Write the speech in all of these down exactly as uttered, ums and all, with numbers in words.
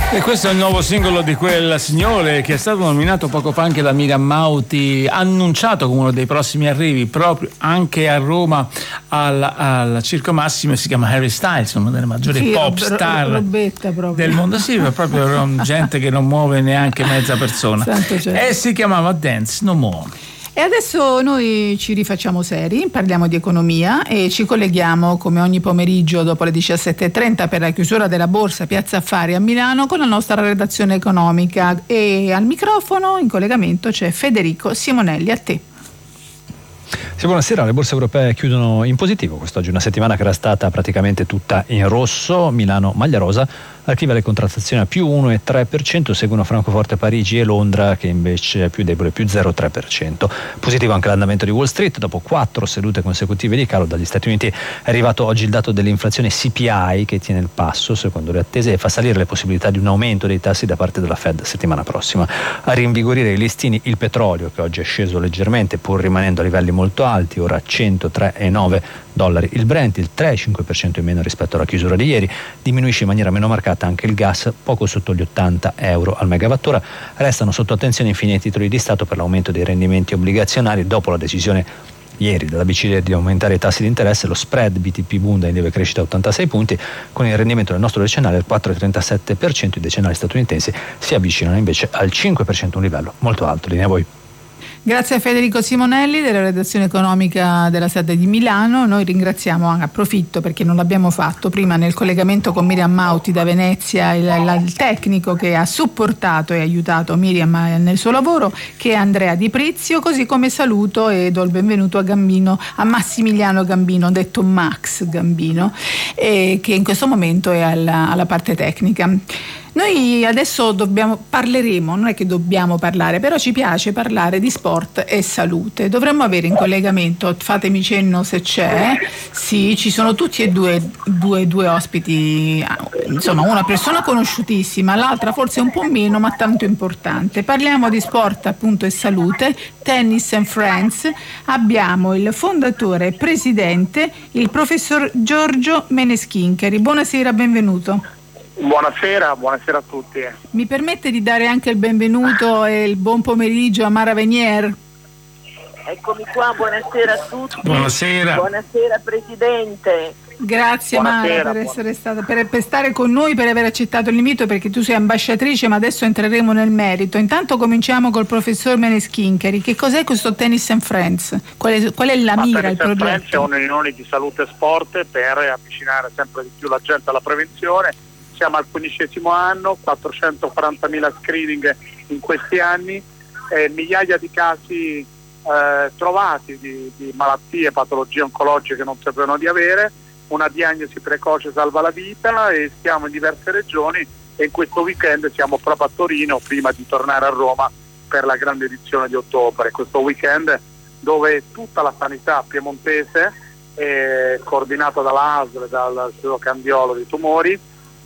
E questo è il nuovo singolo di quel signore che è stato nominato poco fa anche da Miriam Mauti, annunciato come uno dei prossimi arrivi proprio anche a Roma al, al Circo Massimo. Si chiama Harry Styles, una delle maggiori sì, pop ro- star robetta del mondo. Sì, è proprio gente che non muove neanche mezza persona. E si chiamava Dance No More. E adesso noi ci rifacciamo seri, parliamo di economia e ci colleghiamo come ogni pomeriggio dopo le diciassette e trenta per la chiusura della Borsa Piazza Affari a Milano con la nostra redazione economica, e al microfono in collegamento c'è Federico Simonelli. A te. Sì, buonasera. Le borse europee chiudono in positivo quest'oggi, una settimana che era stata praticamente tutta in rosso. Milano maglia rosa archiva le contrattazioni a più uno virgola tre per cento, seguono Francoforte, Parigi e Londra che invece è più debole, più zero virgola tre per cento. Positivo anche l'andamento di Wall Street dopo quattro sedute consecutive di calo. Dagli Stati Uniti è arrivato oggi il dato dell'inflazione C P I che tiene il passo secondo le attese e fa salire le possibilità di un aumento dei tassi da parte della Fed settimana prossima. A rinvigorire i listini il petrolio, che oggi è sceso leggermente pur rimanendo a livelli molto alti, ora centotré virgola nove dollari il Brent, il tre virgola cinque per cento in meno rispetto alla chiusura di ieri. Diminuisce in maniera meno marcata anche il gas, poco sotto gli ottanta euro al megawattora. Restano sotto attenzione infine i titoli di Stato per l'aumento dei rendimenti obbligazionari dopo la decisione ieri dalla B C E di aumentare i tassi di interesse. Lo spread B T P Bund è in lieve crescita a ottantasei punti, con il rendimento del nostro decennale al quattro virgola trentasette per cento. I decennali statunitensi si avvicinano invece al cinque per cento, un livello molto alto. Linea a voi. Grazie a Federico Simonelli della redazione economica della sede di Milano. Noi ringraziamo, approfitto perché non l'abbiamo fatto prima nel collegamento con Miriam Mauti da Venezia, il, il tecnico che ha supportato e aiutato Miriam nel suo lavoro, che è Andrea Di Prizio, così come saluto e do il benvenuto a Gambino, a Massimiliano Gambino, detto Max Gambino, eh, che in questo momento è alla, alla parte tecnica. Noi adesso dobbiamo, parleremo, non è che dobbiamo parlare, però ci piace parlare di sport e salute. Dovremmo avere in collegamento, fatemi cenno se c'è, sì, ci sono tutti e due, due, due ospiti, insomma una persona conosciutissima, l'altra forse un po' meno ma tanto importante. Parliamo di sport appunto e salute, Tennis and Friends. Abbiamo il fondatore e presidente, il professor Giorgio Meneschincheri. Buonasera, benvenuto. Buonasera, buonasera a tutti. Mi permette di dare anche il benvenuto e il buon pomeriggio a Mara Venier? Eccomi qua, buonasera a tutti. Buonasera. Buonasera Presidente. Grazie Buonasera, Mara per essere stata, per, per stare con noi, per aver accettato l'invito, perché tu sei ambasciatrice, ma adesso entreremo nel merito. Intanto cominciamo col professor Meneschincheri. Che cos'è questo Tennis and Friends? Qual è, qual è la Ma mira, il progetto? progetto? È un'unione di salute e sport per avvicinare sempre di più la gente alla prevenzione. Siamo al quindicesimo anno, quattrocentoquarantamila screening in questi anni, eh, migliaia di casi eh, trovati di, di malattie, patologie oncologiche che non sapevano di avere. Una diagnosi precoce salva la vita e stiamo in diverse regioni, e in questo weekend siamo proprio a Torino prima di tornare a Roma per la grande edizione di ottobre. Questo weekend dove tutta la sanità piemontese è coordinata dalla A S L, dal Istituto Candiolo dei Tumori,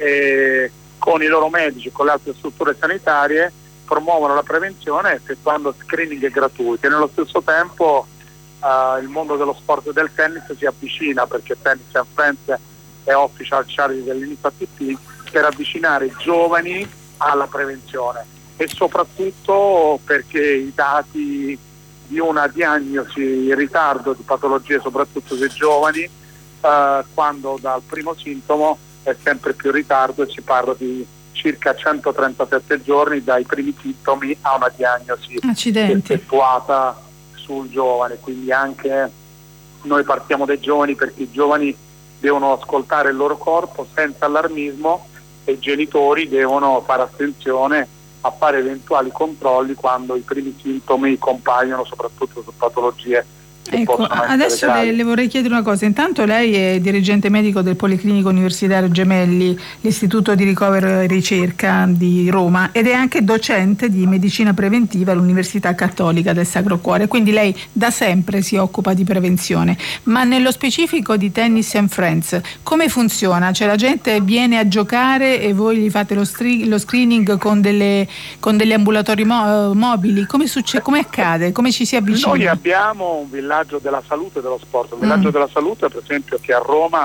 e con i loro medici, con le altre strutture sanitarie, promuovono la prevenzione effettuando screening gratuiti. E nello stesso tempo uh, il mondo dello sport e del tennis si avvicina, perché Tennis and Friends è official charity dell'Inizia T P, per avvicinare i giovani alla prevenzione, e soprattutto perché i dati di una diagnosi in ritardo di patologie, soprattutto dei giovani, uh, quando dal primo sintomo è sempre più in ritardo, e si parla di circa centotrentasette giorni dai primi sintomi a una diagnosi Accidenti. effettuata sul giovane. Quindi anche noi partiamo dai giovani, perché i giovani devono ascoltare il loro corpo senza allarmismo, e i genitori devono fare attenzione a fare eventuali controlli quando i primi sintomi compaiono, soprattutto su patologie. Ecco, adesso le, le vorrei chiedere una cosa. Intanto lei è dirigente medico del Policlinico Universitario Gemelli, l'Istituto di Ricovero e Ricerca di Roma, ed è anche docente di medicina preventiva all'Università Cattolica del Sacro Cuore, quindi lei da sempre si occupa di prevenzione. Ma nello specifico di Tennis and Friends, come funziona? Cioè la gente viene a giocare e voi gli fate lo, stri- lo screening con delle con degli ambulatori mo- mobili? Come succede? Come accade? Come ci si avvicina? Noi abbiamo un villaggio della salute e dello sport. Un villaggio mm. della salute, per esempio, che a Roma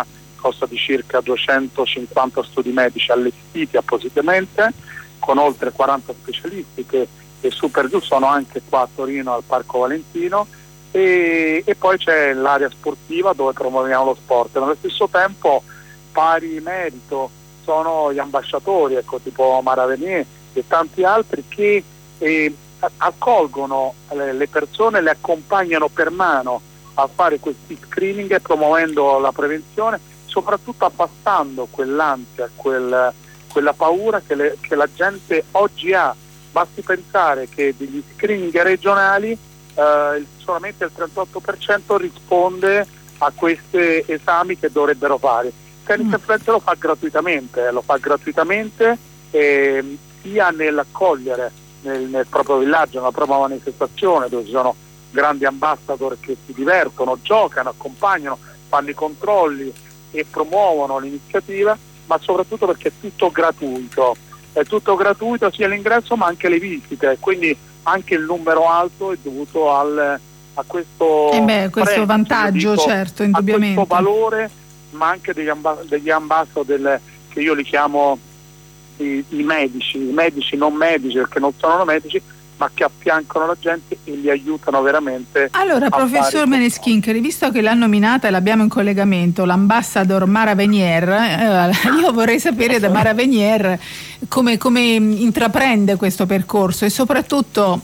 consta di circa duecentocinquanta studi medici allestiti appositamente, con oltre quaranta specialisti che, che su per giù sono anche qua a Torino al Parco Valentino, e, e poi c'è l'area sportiva dove promuoviamo lo sport. Nello stesso tempo pari merito sono gli ambasciatori, ecco, tipo Mara Venier e tanti altri, che eh, accolgono le, le persone, le accompagnano per mano a fare questi screening, promuovendo la prevenzione, soprattutto abbassando quell'ansia, quel, quella paura che, le, che la gente oggi ha. Basti pensare che degli screening regionali eh, solamente il trentotto per cento risponde a questi esami che dovrebbero fare. Tennis Friends lo fa gratuitamente, lo fa gratuitamente eh, sia nell'accogliere nel, nel proprio villaggio, nella propria manifestazione, dove ci sono grandi ambassador che si divertono, giocano, accompagnano, fanno i controlli e promuovono l'iniziativa, ma soprattutto perché è tutto gratuito, è tutto gratuito sia l'ingresso ma anche le visite, quindi anche il numero alto è dovuto al, a questo, eh beh, questo prezzo, vantaggio, dico, certo, indubbiamente. a questo valore, ma anche degli, amba- degli ambassador che io li chiamo i, i medici, i medici non medici perché non sono medici, ma che affiancano la gente e li aiutano veramente. Allora, professor Meneschincheri, visto che l'ha nominata e l'abbiamo in collegamento l'ambassador Mara Venier, eh, io vorrei sapere da Mara Venier come, come intraprende questo percorso e soprattutto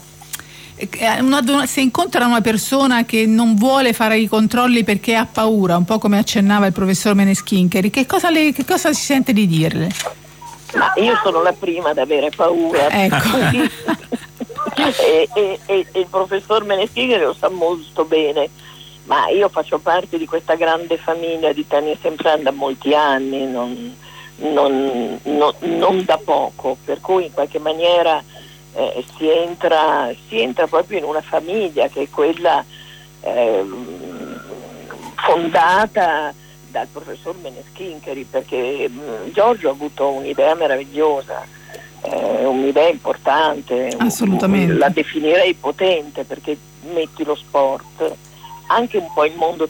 una, se incontra una persona che non vuole fare i controlli perché ha paura, un po' come accennava il professor Meneschincheri, che cosa, le, che cosa si sente di dirle? Ma io sono la prima ad avere paura. Ecco. E, e, e, e il professor Meneschincheri lo sa molto bene, ma io faccio parte di questa grande famiglia di Tennis Friends da molti anni, non, non, non, non da poco, per cui in qualche maniera eh, si, entra, si entra proprio in una famiglia che è quella eh, fondata dal professor Meneschincheri, perché mh, Giorgio ha avuto un'idea meravigliosa. È un'idea importante, assolutamente, la definirei potente, perché metti lo sport anche un po' in mondo